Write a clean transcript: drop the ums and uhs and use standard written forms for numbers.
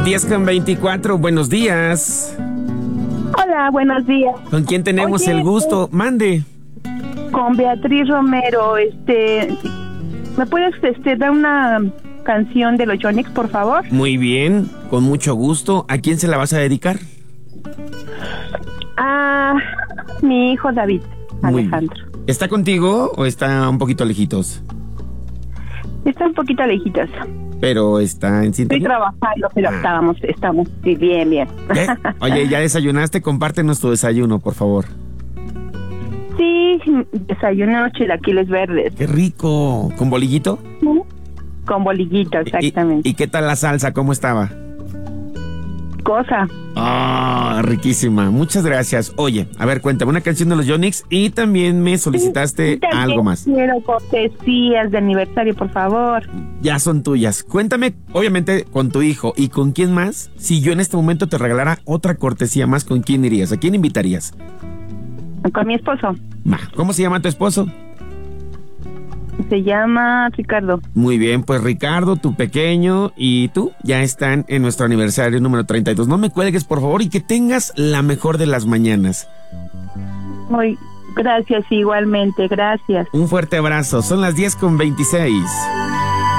10:24, buenos días. Hola, buenos días. ¿Con quién tenemos Oye, el gusto? Mande. Con Beatriz Romero, ¿me puedes dar una canción de los Yonix, por favor? Muy bien, con mucho gusto. ¿A quién se la vas a dedicar? A mi hijo David Muy Alejandro. bien. ¿Está contigo o está un poquito lejitos? Está un poquito lejitos. Pero está en Estoy sintonía. trabajando, pero estamos sí, bien. Oye, ¿ya desayunaste? Compártenos tu desayuno, por favor. Sí, desayuno chilaquiles verdes. ¡Qué rico! ¿Con bolillito? Con bolillito, exactamente. ¿Y qué tal la salsa? ¿Cómo estaba? Cosa. Ah, riquísima. Muchas gracias. Oye, a ver, cuéntame una canción de los Yonix y también me solicitaste Y también algo más. quiero cortesías de aniversario, por favor. Ya son tuyas. Cuéntame, obviamente, con tu hijo y con quién más. Si yo en este momento te regalara otra cortesía más, ¿con quién irías? ¿A quién invitarías? Con mi esposo. Va. ¿Cómo se llama tu esposo? Se llama Ricardo. Muy bien, pues Ricardo, tu pequeño y tú ya están en nuestro aniversario número 32. No me cuelgues, por favor, y que tengas la mejor de las mañanas. Muy gracias, igualmente, gracias. Un fuerte abrazo. Son las 10:26.